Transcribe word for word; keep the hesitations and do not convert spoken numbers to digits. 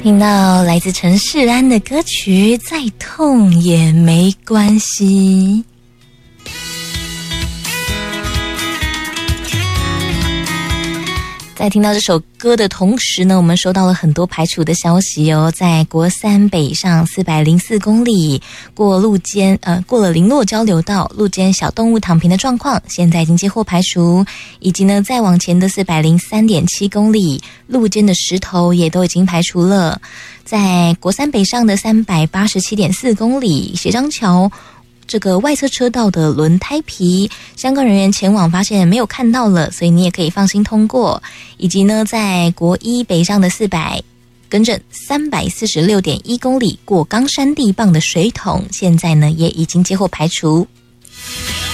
听到来自陈世安的歌曲，再痛也没关系。在听到这首歌的同时呢，我们收到了很多排除的消息哦。在国三北上四百零四公里过路肩呃过了林落交流道，路肩小动物躺平的状况现在已经接获排除，以及呢再往前的四百零三点七公里路肩的石头也都已经排除了。在国三北上的三百八十七点四公里斜张桥这个外侧车道的轮胎皮，相关人员前往发现没有看到了，所以你也可以放心通过。以及呢，在国一北上的四百，更正三百四十六点一公里过冈山地磅的水桶，现在呢也已经接获排除。